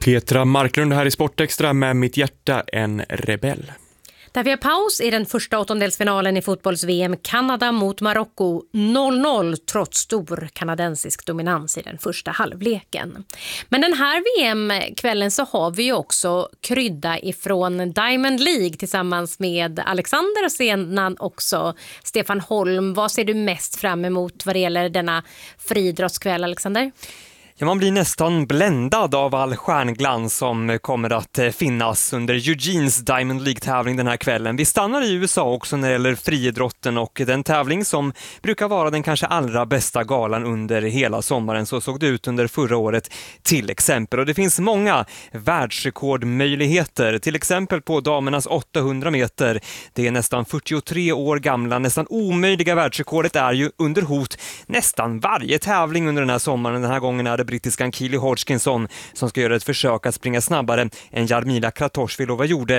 Petra Marklund här i Sportextra med Mitt hjärta en rebell. Där vi har paus i den första åttondelsfinalen i fotbolls-VM Kanada mot Marocko 0-0 trots stor kanadensisk dominans i den första halvleken. Men den här VM-kvällen så har vi ju också krydda ifrån Diamond League tillsammans med Alexander och sedan också Stefan Holm. Vad ser du mest fram emot vad det gäller denna friidrottskväll, Alexander? Ja, man blir nästan bländad av all stjärnglans som kommer att finnas under Eugenes Diamond League-tävling den här kvällen. Vi stannar i USA också när det gäller friidrotten och den tävling som brukar vara den kanske allra bästa galan under hela sommaren. Så såg det ut under förra året till exempel. Och det finns många världsrekordmöjligheter, till exempel på damernas 800 meter. Det är nästan 43 år gamla, nästan omöjliga världsrekordet är ju under hot nästan varje tävling under den här sommaren. Den här gången är det brittiskan Keely Hodgkinson som ska göra ett försök att springa snabbare än Jarmila Kratochvilova gjorde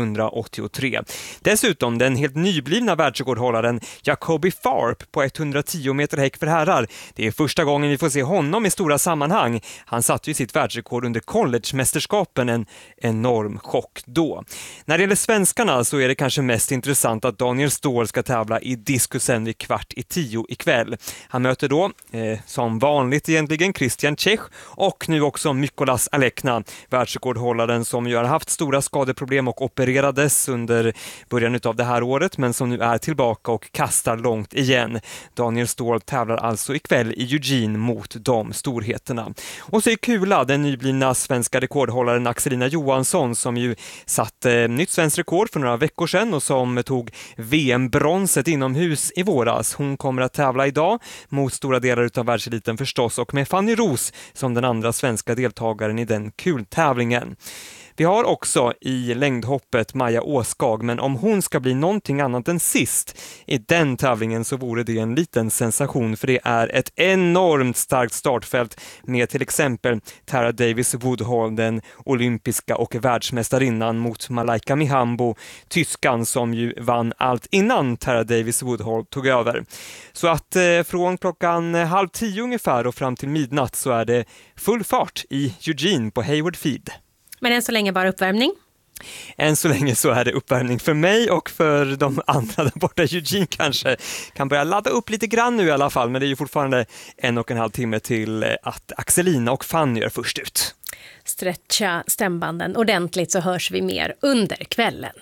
1983. Dessutom den helt nyblivna världsrekordhållaren Jacoby Tharp på 110 meter häck för herrar. Det är första gången vi får se honom i stora sammanhang. Han satte ju sitt världsrekord under college-mästerskapen, en enorm chock då. När det gäller svenskarna så är det kanske mest intressant att Daniel Ståhl ska tävla i diskusen vid 9:15 ikväll. Han möter då, som vanligt egentligen, Christian Čech och nu också Mykolas Alekna, världsrekordhållaren som ju har haft stora skadeproblem och opererades under början av det här året men som nu är tillbaka och kastar långt igen. Daniel Ståhl tävlar alltså ikväll i Eugene mot de storheterna. Och så är kula den nyblivna svenska rekordhållaren Axelina Johansson som ju satte nytt svenskt rekord för några veckor sedan och som tog VM-bronset inomhus i våras. Hon kommer att tävla idag mot stora delar av världseliten förstås och med Fanny Ros som den andra svenska deltagaren i den kultävlingen. Vi har också i längdhoppet Maja Åskag, men om hon ska bli någonting annat än sist i den tävlingen så vore det en liten sensation, för det är ett enormt starkt startfält med till exempel Tara Davis Woodhall, den olympiska och världsmästarinnan, mot Malaika Mihambo, tyskan som ju vann allt innan Tara Davis Woodhall tog över. Så att från klockan 9:30 ungefär och fram till midnatt så är det full fart i Eugene på Hayward Field. Men än så länge bara uppvärmning. Än så länge så är det uppvärmning för mig och för de andra där borta. Eugene kanske kan börja ladda upp lite grann nu i alla fall, men det är ju fortfarande 1,5 timme till att Axelina och Fanny är först ut. Stretcha stämbanden ordentligt så hörs vi mer under kvällen.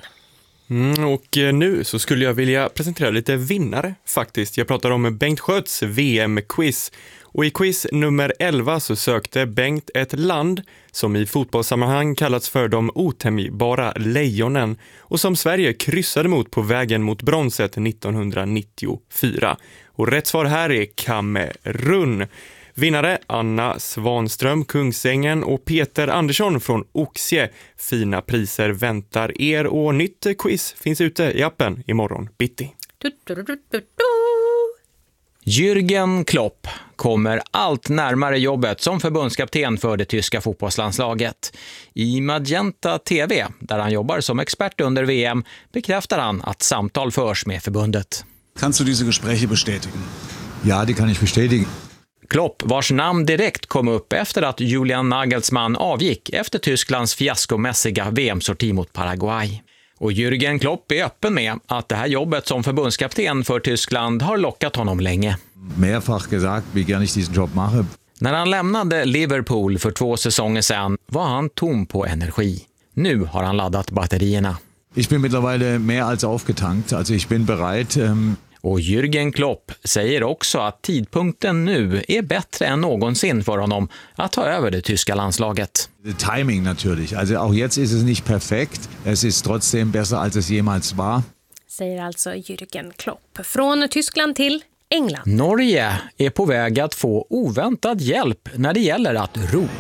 Och nu så skulle jag vilja presentera lite vinnare faktiskt. Jag pratar om Bengt Sköts VM-quiz. Och i quiz nummer 11 så sökte Bengt ett land som i fotbollssammanhang kallats för de otämjbara lejonen och som Sverige kryssade mot på vägen mot bronset 1994. Och rätt svar här är Kamerun. Vinnare Anna Svanström, Kungsängen och Peter Andersson från Oxie. Fina priser väntar er och nytt quiz finns ute i appen imorgon bitti. Jürgen Klopp kommer allt närmare jobbet som förbundskapten för det tyska fotbollslandslaget. I Magenta TV, där han jobbar som expert under VM, bekräftar han att samtal förs med förbundet. Kannst du diese Gespräche bestätigen? Ja, det kan jag bestätigen. Klopp, vars namn direkt kom upp efter att Julian Nagelsmann avgick efter Tysklands fiaskomässiga VM-sorti mot Paraguay. Och Jürgen Klopp är öppen med att det här jobbet som förbundskapten för Tyskland har lockat honom länge. Mehrfach gesagt, wie gern ich diesen Job mache. När han lämnade Liverpool för 2 säsonger sedan var han tom på energi. Nu har han laddat batterierna. Ich bin mittlerweile mehr als aufgetankt, also ich bin bereit. Och Jürgen Klopp säger också att tidpunkten nu är bättre än någonsin för honom att ta över det tyska landslaget. Timing natürlich. Also auch jetzt ist es nicht perfekt. Es ist trotzdem besser als es jemals war. Säger alltså Jürgen Klopp. Från Tyskland till England. Norge är på väg att få oväntad hjälp när det gäller att ro.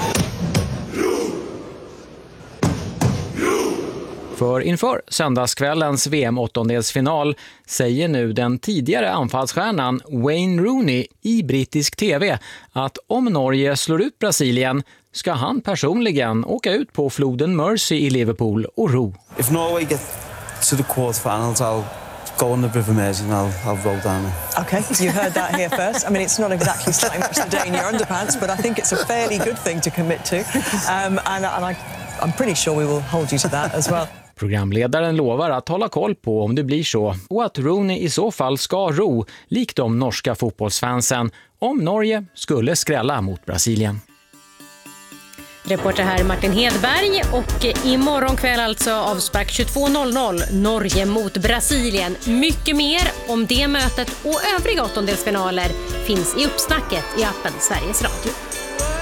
För inför söndagskvällens VM-åttondelsfinal säger nu den tidigare anfallsstjärnan Wayne Rooney i brittisk TV att om Norge slår ut Brasilien ska han personligen åka ut på floden Mersey i Liverpool och ro. If Norway get to the quarterfinals, I'll go on the River Mersey and I'll roll down it. Okay, you heard that here first. I mean, it's not exactly starting much today in your underpants, but I think it's a fairly good thing to commit to. And I'm pretty sure we will hold you to that as well. Programledaren lovar att hålla koll på om det blir så och att Rooney i så fall ska ro, likt de norska fotbollsfansen, om Norge skulle skrälla mot Brasilien. Reporter här Martin Hedberg, och imorgon kväll alltså avspark 22.00 Norge mot Brasilien. Mycket mer om det mötet och övriga åttondelsfinaler finns i uppsnacket i appen Sveriges Radio.